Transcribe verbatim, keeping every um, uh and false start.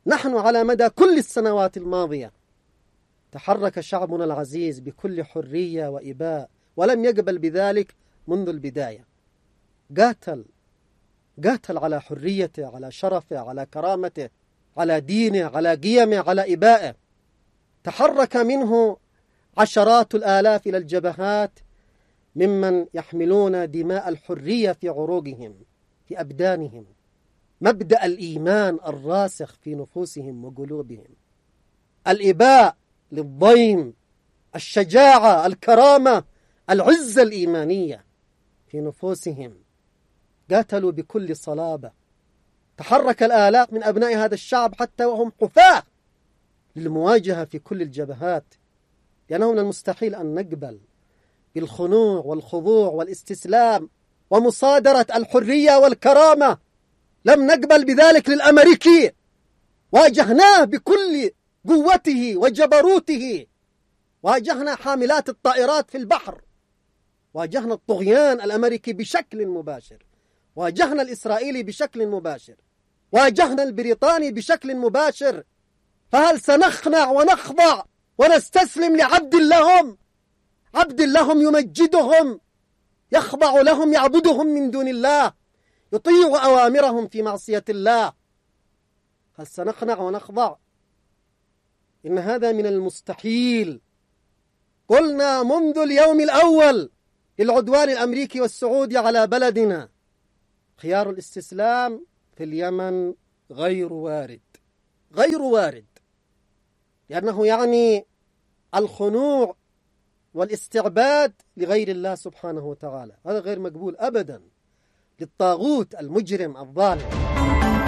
نحن على مدى كل السنوات الماضية تحرك شعبنا العزيز بكل حرية وإباء، ولم يقبل بذلك منذ البداية. قاتل قاتل على حريته، على شرفه، على كرامته، على دينه، على قيمه، على إبائه. تحرك منه عشرات الآلاف إلى الجبهات ممن يحملون دماء الحرية في عروقهم، في أبدانهم، مبدأ الإيمان الراسخ في نفوسهم وقلوبهم، الإباء للضيم، الشجاعة، الكرامة، العزة الإيمانية في نفوسهم. قاتلوا بكل صلابة. تحرك الآلاف من أبناء هذا الشعب حتى وهم حفاة للمواجهة في كل الجبهات، لأنه من المستحيل أن نقبل بالخنوع والخضوع والاستسلام ومصادرة الحرية والكرامة. لم نقبل بذلك للأمريكي، واجهناه بكل قوته وجبروته، واجهنا حاملات الطائرات في البحر، واجهنا الطغيان الأمريكي بشكل مباشر، واجهنا الإسرائيلي بشكل مباشر، واجهنا البريطاني بشكل مباشر. فهل سنخنع ونخضع ونستسلم لعبد لهم؟ عبد لهم يمجدهم، يخضع لهم، يعبدهم من دون الله، يطيع أوامرهم في معصية الله. هل سنخنع ونخضع؟ إن هذا من المستحيل. قلنا منذ اليوم الأول للعدوان الأمريكي والسعودي على بلدنا: خيار الاستسلام في اليمن غير وارد، غير وارد، لأنه يعني الخنوع والاستعباد لغير الله سبحانه وتعالى. هذا غير مقبول أبدا للطاغوت المجرم الظالم.